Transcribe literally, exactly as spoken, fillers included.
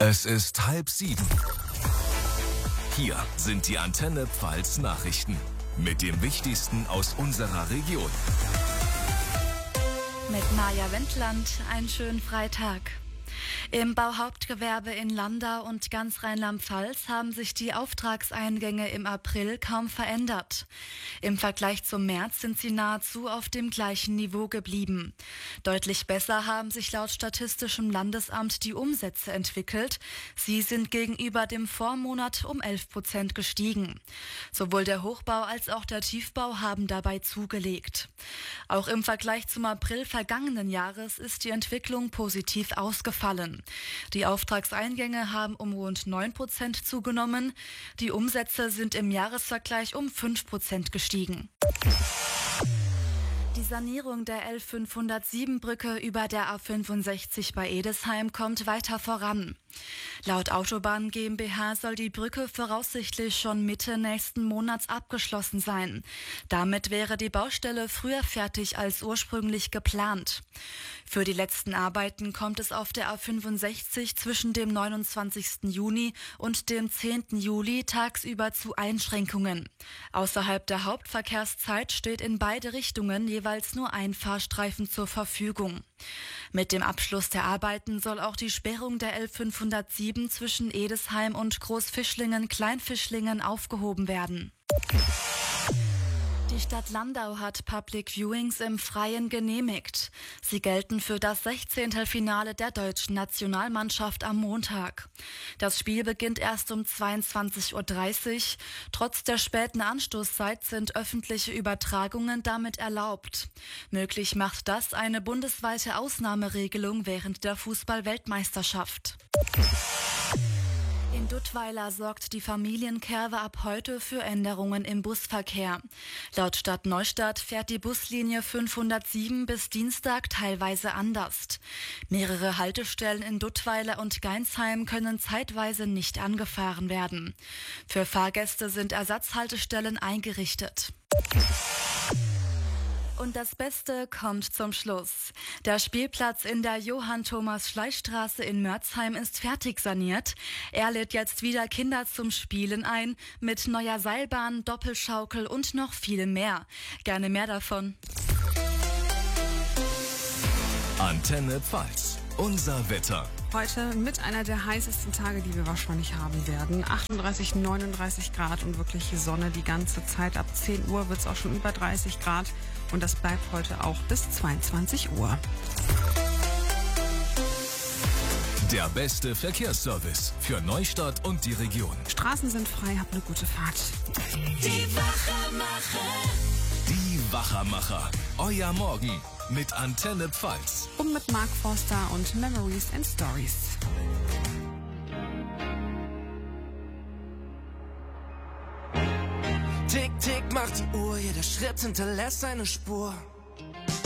Es ist halb sieben. Hier sind die Antenne Pfalz Nachrichten mit dem Wichtigsten aus unserer Region. Mit Maja Wendland, einen schönen Freitag. Im Bauhauptgewerbe in Landau und ganz Rheinland-Pfalz haben sich die Auftragseingänge im April kaum verändert. Im Vergleich zum März sind sie nahezu auf dem gleichen Niveau geblieben. Deutlich besser haben sich laut Statistischem Landesamt die Umsätze entwickelt. Sie sind gegenüber dem Vormonat um elf Prozent gestiegen. Sowohl der Hochbau als auch der Tiefbau haben dabei zugelegt. Auch im Vergleich zum April vergangenen Jahres ist die Entwicklung positiv ausgefallen. Die Auftragseingänge haben um rund neun Prozent zugenommen. Die Umsätze sind im Jahresvergleich um fünf Prozent gestiegen. Die Sanierung der L fünfhundertsieben Brücke über der A fünfundsechzig bei Edesheim kommt weiter voran. Laut Autobahn GmbH soll die Brücke voraussichtlich schon Mitte nächsten Monats abgeschlossen sein. Damit wäre die Baustelle früher fertig als ursprünglich geplant. Für die letzten Arbeiten kommt es auf der A fünfundsechzig zwischen dem neunundzwanzigsten Juni und dem zehnten Juli tagsüber zu Einschränkungen. Außerhalb der Hauptverkehrszeit steht in beide Richtungen jeweils nur ein Fahrstreifen zur Verfügung. Mit dem Abschluss der Arbeiten soll auch die Sperrung der L fünfhundertsieben zwischen Edesheim und Großfischlingen-Kleinfischlingen aufgehoben werden. Die Stadt Landau hat Public Viewings im Freien genehmigt. Sie gelten für das Sechzehntelfinale der deutschen Nationalmannschaft am Montag. Das Spiel beginnt erst um zweiundzwanzig Uhr dreißig. Trotz der späten Anstoßzeit sind öffentliche Übertragungen damit erlaubt. Möglich macht das eine bundesweite Ausnahmeregelung während der Fußball-Weltmeisterschaft. In Duttweiler sorgt die Familienkerwe ab heute für Änderungen im Busverkehr. Laut Stadt Neustadt fährt die Buslinie fünfhundertsieben bis Dienstag teilweise anders. Mehrere Haltestellen in Duttweiler und Geinsheim können zeitweise nicht angefahren werden. Für Fahrgäste sind Ersatzhaltestellen eingerichtet. Und das Beste kommt zum Schluss. Der Spielplatz in der Johann-Thomas-Schleich-Straße in Mörzheim ist fertig saniert. Er lädt jetzt wieder Kinder zum Spielen ein, mit neuer Seilbahn, Doppelschaukel und noch viel mehr. Gerne mehr davon. Antenne Pfalz, unser Wetter. Heute mit einer der heißesten Tage, die wir wahrscheinlich haben werden. achtunddreißig, neununddreißig Grad und wirklich Sonne die ganze Zeit. Ab zehn Uhr wird es auch schon über dreißig Grad und das bleibt heute auch bis zweiundzwanzig Uhr. Der beste Verkehrsservice für Neustadt und die Region. Straßen sind frei, habt eine gute Fahrt. Die Wachermacher. Die Wachermacher. Euer Morgen mit Antenne Pfalz. Und mit Mark Forster und Memories and Stories. Tick, tick macht die Uhr, jeder Schritt hinterlässt eine Spur.